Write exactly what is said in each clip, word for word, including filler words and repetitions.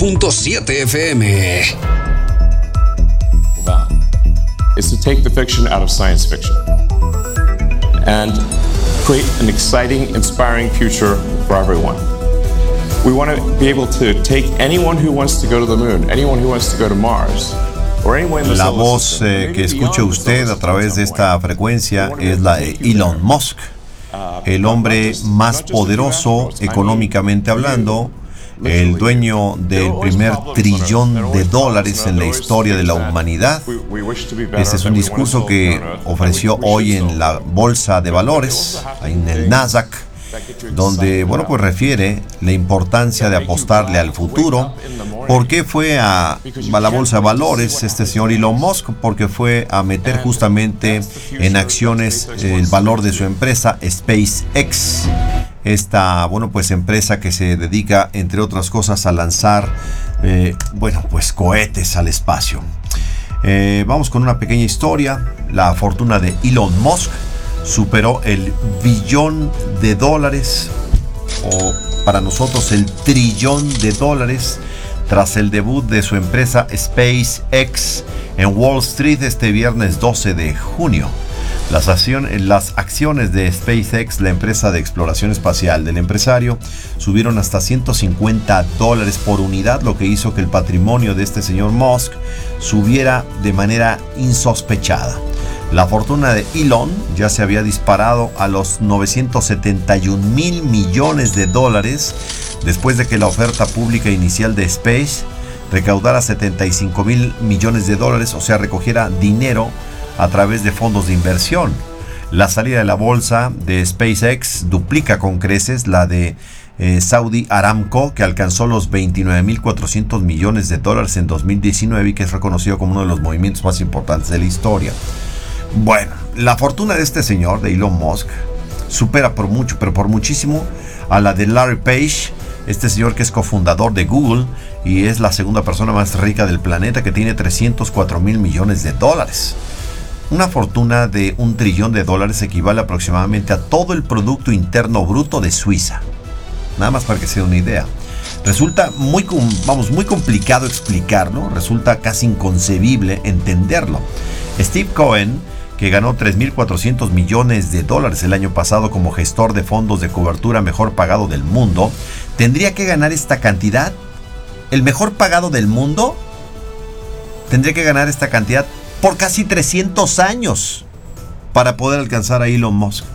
punto siete F M. That is to take the fiction out of science fiction and create an exciting, inspiring future for everyone. We want to be able to take anyone who wants to go to the moon, anyone who wants to go to Mars, or anyone in the La solar voz system, eh, maybe que escuche beyond the usted solar a través de system esta at some point. frecuencia We want to es be la able to de take you Elon there. Musk, el hombre más poderoso económicamente hablando, el dueño del primer trillón de dólares en la historia de la humanidad. Este es un discurso que ofreció hoy en la bolsa de valores, en el Nasdaq, donde, bueno, pues refiere la importancia de apostarle al futuro. ¿Por qué fue a, a la bolsa de valores este señor Elon Musk? Porque fue a meter justamente en acciones el valor de su empresa SpaceX. Esta, bueno, pues empresa que se dedica, entre otras cosas, a lanzar, eh, bueno, pues cohetes al espacio. Eh, vamos con una pequeña historia. La fortuna de Elon Musk superó el billón de dólares, o para nosotros el trillón de dólares, tras el debut de su empresa SpaceX en Wall Street este viernes doce de junio. Las, acciones, las acciones de SpaceX, la empresa de exploración espacial del empresario, subieron hasta ciento cincuenta dólares por unidad, lo que hizo que el patrimonio de este señor Musk subiera de manera insospechada. La fortuna de Elon ya se había disparado a los novecientos setenta y un mil millones de dólares después de que la oferta pública inicial de Space recaudara setenta y cinco mil millones de dólares, o sea, recogiera dinero a través de fondos de inversión. La salida de la bolsa de SpaceX duplica con creces la de eh, Saudi Aramco, que alcanzó los veintinueve mil cuatrocientos millones de dólares en dos mil diecinueve y que es reconocido como uno de los movimientos más importantes de la historia. Bueno, la fortuna de este señor, de Elon Musk, supera por mucho, pero por muchísimo, a la de Larry Page, este señor que es cofundador de Google y es la segunda persona más rica del planeta, que tiene trescientos cuatro mil millones de dólares. Una fortuna de un trillón de dólares equivale aproximadamente a todo el Producto Interno Bruto de Suiza. Nada más para que se dé una idea. Resulta muy, vamos, muy complicado explicarlo, resulta casi inconcebible entenderlo. Steve Cohen, que ganó tres mil cuatrocientos millones de dólares el año pasado como gestor de fondos de cobertura mejor pagado del mundo, ¿tendría que ganar esta cantidad? ¿El mejor pagado del mundo? Tendría que ganar esta cantidad por casi trescientos años para poder alcanzar a Elon Musk.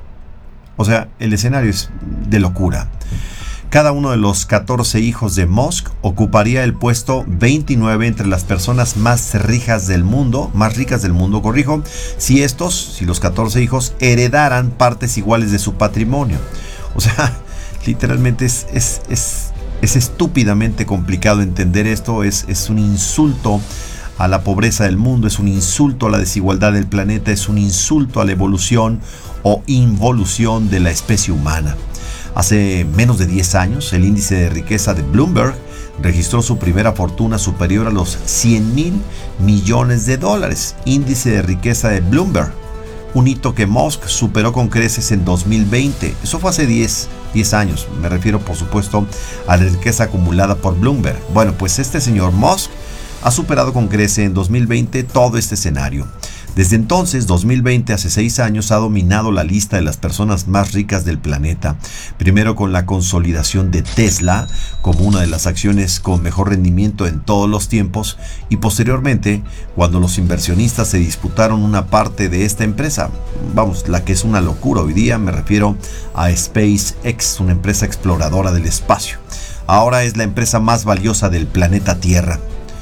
O sea, el escenario es de locura. Cada uno de los catorce hijos de Musk ocuparía el puesto veintinueve entre las personas más ricas del mundo, más ricas del mundo, corrijo, si estos, si los catorce hijos heredaran partes iguales de su patrimonio. O sea, literalmente es, es, es, es estúpidamente complicado entender esto, es, es un insulto a la pobreza del mundo, es un insulto a la desigualdad del planeta, es un insulto a la evolución o involución de la especie humana. Hace menos de diez años, el índice de riqueza de Bloomberg registró su primera fortuna superior a los cien mil millones de dólares. Índice de riqueza de Bloomberg, un hito que Musk superó con creces en dos mil veinte. Eso fue hace diez años. Me refiero, por supuesto, a la riqueza acumulada por Bloomberg. Bueno, pues este señor Musk ha superado con creces en dos mil veinte todo este escenario. Desde entonces, dos mil veinte, hace seis años, ha dominado la lista de las personas más ricas del planeta. Primero con la consolidación de Tesla como una de las acciones con mejor rendimiento en todos los tiempos, y posteriormente cuando los inversionistas se disputaron una parte de esta empresa. Vamos, la que es una locura hoy día, me refiero a SpaceX, una empresa exploradora del espacio. Ahora es la empresa más valiosa del planeta Tierra.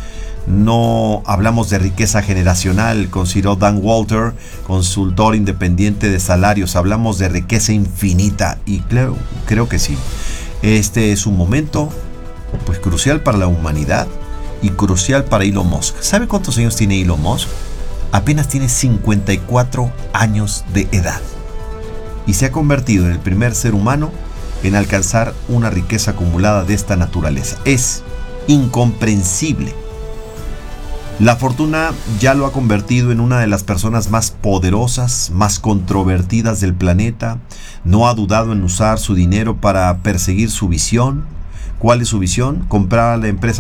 No hablamos de riqueza generacional, consideró Dan Walter, consultor independiente de salarios. Hablamos de riqueza infinita, y creo, creo que sí. Este es un momento pues crucial para la humanidad y crucial para Elon Musk. ¿Sabe cuántos años tiene Elon Musk? Apenas tiene cincuenta y cuatro años de edad y se ha convertido en el primer ser humano en alcanzar una riqueza acumulada de esta naturaleza. Es incomprensible. La fortuna ya lo ha convertido en una de las personas más poderosas, más controvertidas del planeta. No ha dudado en usar su dinero para perseguir su visión. ¿Cuál es su visión? Comprar a la empresa